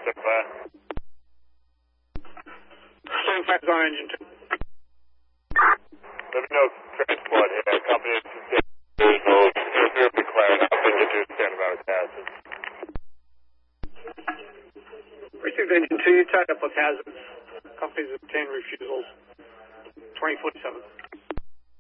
Stand by. Stand by on engine 2. Let me know transport here. Company is zero declared. I'll bring you to stand by with hazards. Received engine 2, you tied up with hazards. Company's obtained refusals. 2047.